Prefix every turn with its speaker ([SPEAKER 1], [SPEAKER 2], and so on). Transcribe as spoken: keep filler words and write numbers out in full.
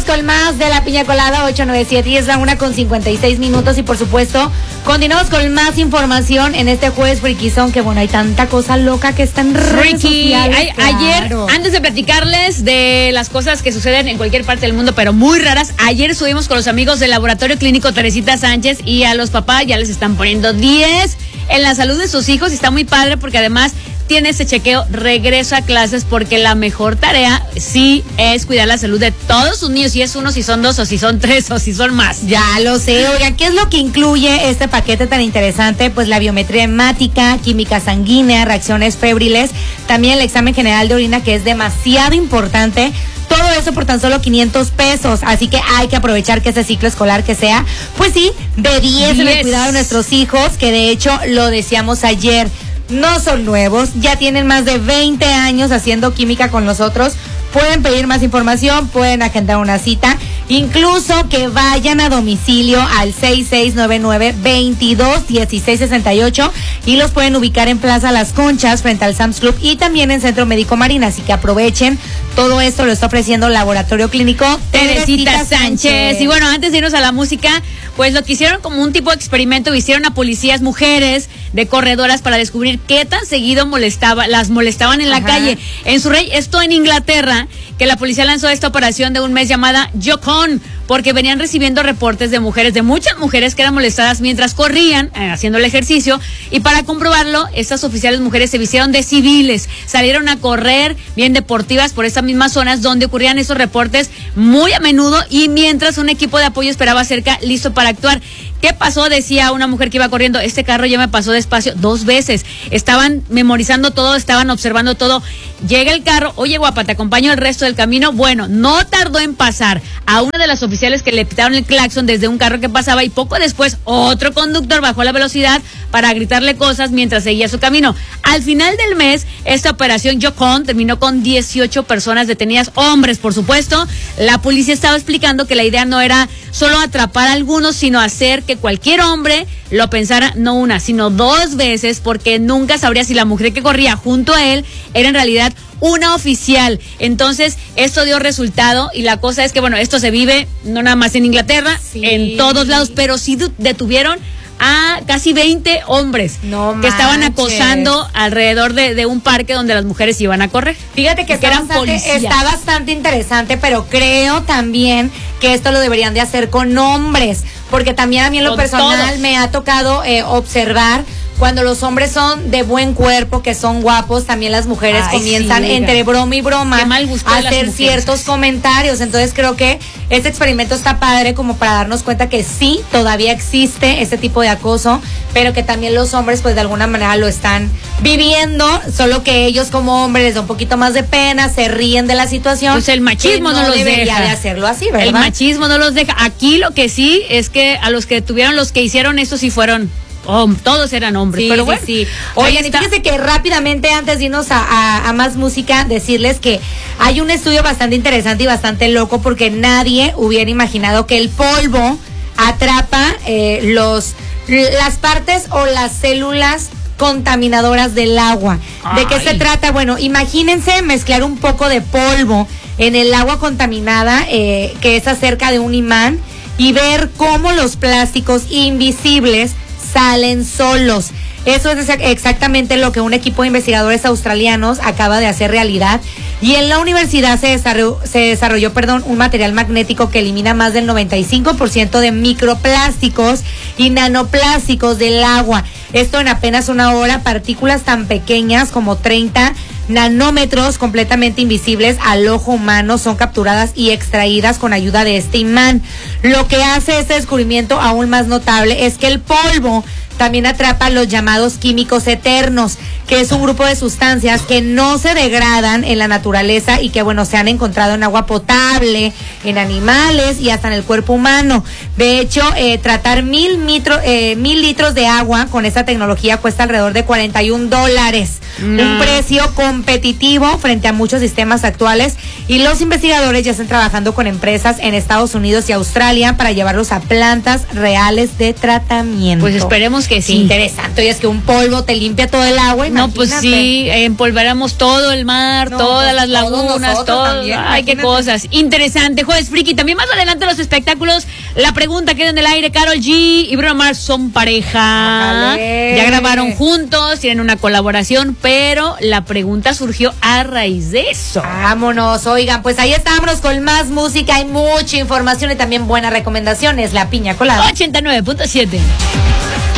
[SPEAKER 1] con más de la piña colada ocho nueve siete y es la una con cincuenta y seis minutos y por supuesto continuamos con más información en este jueves friquizón, que bueno, hay tanta cosa loca que está en redes sociales.
[SPEAKER 2] Ay, claro. Ayer, antes de platicarles de las cosas que suceden en cualquier parte del mundo, pero muy raras, ayer subimos con los amigos del Laboratorio Clínico Teresita Sánchez y a los papás ya les están poniendo diez en la salud de sus hijos y está muy padre porque además tiene ese chequeo regreso a clases, porque la mejor tarea sí es cuidar la salud de todos sus niños, si es uno, si son dos o si son tres o si son más.
[SPEAKER 1] Ya lo sé. Oigan, ¿qué es lo que incluye este paquete tan interesante? Pues la biometría hemática, química sanguínea, reacciones febriles, también el examen general de orina, que es demasiado importante. Todo eso por tan solo quinientos pesos, así que hay que aprovechar que ese ciclo escolar que sea, pues sí, de diez en el cuidado de nuestros hijos, que de hecho lo decíamos ayer, no son nuevos, ya tienen más de veinte años haciendo química con nosotros. Pueden pedir más información, pueden agendar una cita, incluso que vayan a domicilio al seis seis nueve nueve, veintidós dieciséis sesenta y ocho y los pueden ubicar en Plaza Las Conchas frente al Sam's Club y también en Centro Médico Marina, así que aprovechen. Todo esto lo está ofreciendo Laboratorio Clínico
[SPEAKER 2] Teresita, Teresita Sánchez. Sánchez. Y bueno, antes de irnos a la música, pues lo que hicieron como un tipo de experimento, hicieron a policías mujeres de corredoras para descubrir qué tan seguido molestaba, las molestaban en la Ajá. calle. En Surrey, esto en Inglaterra, que la policía lanzó esta operación de un mes llamada Yocon, porque venían recibiendo reportes de mujeres, de muchas mujeres que eran molestadas mientras corrían, eh, haciendo el ejercicio, y para comprobarlo, estas oficiales mujeres se vistieron de civiles, salieron a correr bien deportivas por estas mismas zonas donde ocurrían esos reportes muy a menudo, y mientras un equipo de apoyo esperaba cerca, listo para actuar. ¿Qué pasó? Decía una mujer que iba corriendo, este carro ya me pasó despacio dos veces. Estaban memorizando todo, estaban observando todo. Llega el carro, oye guapa, te acompaño el resto del camino. Bueno, no tardó en pasar a una de las oficiales que le pitaron el claxon desde un carro que pasaba, y poco después otro conductor bajó la velocidad para gritarle cosas mientras seguía su camino. Al final del mes, esta operación Yocon terminó con dieciocho personas detenidas, hombres por supuesto. La policía estaba explicando que la idea no era solo atrapar a algunos, sino hacer que cualquier hombre lo pensara no una, sino dos veces, porque nunca sabría si la mujer que corría junto a él era en realidad una oficial. Entonces, esto dio resultado, y la cosa es que, bueno, esto se vive no nada más en Inglaterra, sí, en todos lados, pero sí detuvieron a casi veinte hombres
[SPEAKER 1] no
[SPEAKER 2] que estaban acosando alrededor de, de un parque donde las mujeres iban a correr.
[SPEAKER 1] Fíjate que, que está, bastante, está bastante interesante, pero creo también que esto lo deberían de hacer con hombres, porque también a mí en lo con personal todos. me ha tocado eh, observar cuando los hombres son de buen cuerpo, que son guapos, también las mujeres Ay, comienzan sí, entre broma y broma a hacer ciertos comentarios. Entonces creo que este experimento está padre como para darnos cuenta que sí, todavía existe este tipo de acoso, pero que también los hombres pues de alguna manera lo están viviendo, solo que ellos como hombres les da un poquito más de pena, se ríen de la situación.
[SPEAKER 2] Pues el machismo no, no los debería deja.
[SPEAKER 1] de hacerlo así, ¿verdad?
[SPEAKER 2] El machismo no los deja. Aquí lo que sí es que a los que tuvieron, los que hicieron esto sí fueron Oh, todos eran hombres,
[SPEAKER 1] sí,
[SPEAKER 2] pero
[SPEAKER 1] sí,
[SPEAKER 2] bueno.
[SPEAKER 1] Sí. Oigan, y fíjense que rápidamente, antes de irnos a, a, a más música, decirles que hay un estudio bastante interesante y bastante loco, porque nadie hubiera imaginado que el polvo atrapa eh, los las partes o las células contaminadoras del agua. ¿De Ay. qué se trata? Bueno, imagínense mezclar un poco de polvo en el agua contaminada, eh, que es acerca de un imán, y ver cómo los plásticos invisibles salen solos. Eso es exactamente lo que un equipo de investigadores australianos acaba de hacer realidad. Y en la universidad se desarrolló, se desarrolló perdón, un material magnético que elimina más del noventa y cinco por ciento de microplásticos y nanoplásticos del agua. Esto en apenas una hora. Partículas tan pequeñas como treinta nanómetros, completamente invisibles al ojo humano, son capturadas y extraídas con ayuda de este imán. Lo que hace este descubrimiento aún más notable es que el polvo también atrapa los llamados químicos eternos, que es un grupo de sustancias que no se degradan en la naturaleza y que, bueno, se han encontrado en agua potable, en animales y hasta en el cuerpo humano. De hecho, eh, tratar mil, mitro, eh, mil litros de agua con esta tecnología cuesta alrededor de cuarenta y un dólares. No. Un precio competitivo frente a muchos sistemas actuales, y los investigadores ya están trabajando con empresas en Estados Unidos y Australia para llevarlos a plantas reales de tratamiento.
[SPEAKER 2] Pues esperemos que sí.
[SPEAKER 1] Interesante. Y es que un polvo te limpia todo el agua.
[SPEAKER 2] No, pues sí, empolvaramos todo el mar, no, todas pues las lagunas, todo. También, ay, qué cosas. Interesante. Jueves Friki. También más adelante los espectáculos. La pregunta queda en el aire. Karol G y Bruno Mars son pareja. Vale. Ya grabaron juntos, tienen una colaboración, pero la pregunta surgió a raíz de eso.
[SPEAKER 1] Vámonos, oigan, pues ahí estamos con más música, hay mucha información y también buenas recomendaciones. La Piña Colada.
[SPEAKER 2] ochenta y nueve punto siete.